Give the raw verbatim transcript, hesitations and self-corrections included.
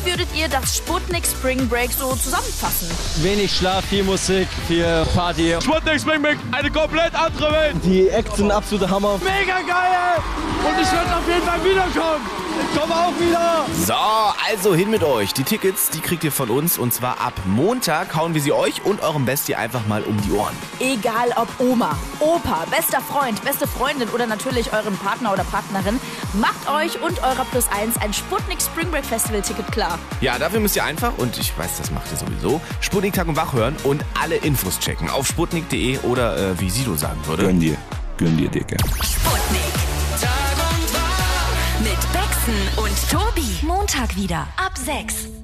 würdet ihr das Sputnik Spring Break so zusammenfassen? Wenig Schlaf, viel Musik, viel Party. Sputnik Spring Break, eine komplett andere Welt. Die Acts sind absoluter Hammer. Mega geil! Und ich werde auf jeden Fall wiederkommen. Ich komme auch wieder. So, also hin mit euch. Die Tickets, die kriegt ihr von uns. Und zwar ab Montag hauen wir sie euch und eurem Bestie einfach mal um die Ohren. Egal ob Oma, Opa, bester Freund, beste Freundin oder natürlich euren Partner oder Partnerin, macht euch und eurer Plus eins ein Sputnik Spring Break Festival Ticket klar. Ja, dafür müsst ihr einfach, und ich weiß, das macht ihr sowieso, Sputnik Tag und Wach hören und alle Infos checken auf sputnik punkt de oder äh, wie Sido sagen würde. Gönn dir. Gönn dir, Dicke. Sputnik. Tag und Wach. Mit Bexen und Tobi. Montag wieder ab sechs.